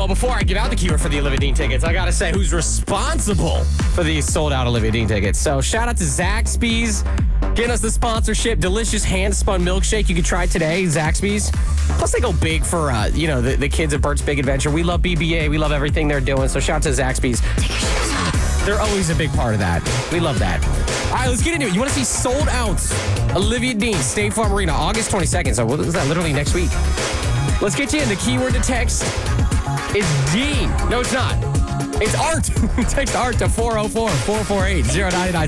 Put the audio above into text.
before I give out the keyword for the Olivia Dean tickets, I got to say who's responsible for these sold out Olivia Dean tickets. So shout out to Zaxby's getting us the sponsorship. Delicious hand-spun milkshake. You can try it today, Zaxby's. Plus, they go big for, the kids at Bert's Big Adventure. We love BBA. We love everything they're doing. So shout out to Zaxby's. Take your shoes off. They're always a big part of that. We love that. All right, let's get into it. You want to see sold out Olivia Dean, State Farm Arena, August 22nd. So what is that? Literally next week. Let's get you in. The keyword to text is Dean. No, it's not. It's art. Text art to 404-448-0997.